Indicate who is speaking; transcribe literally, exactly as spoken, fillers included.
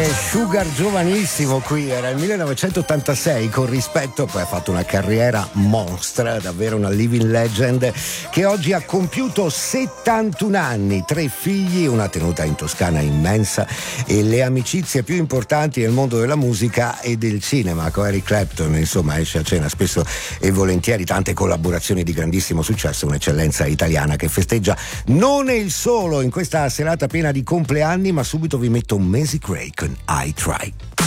Speaker 1: Sugar giovanissimo qui, era il millenovecentottantasei, con rispetto, poi ha fatto una carriera monstra, davvero una living legend, che oggi ha compiuto settantuno anni, tre figli, una tenuta in Toscana immensa e le amicizie più importanti nel mondo della musica e del cinema. Con Eric Clapton, insomma, esce a cena spesso e volentieri, tante collaborazioni di grandissimo successo, un'eccellenza italiana che festeggia non è il solo in questa serata piena di compleanni, ma subito vi metto un Macy Gray con I Try.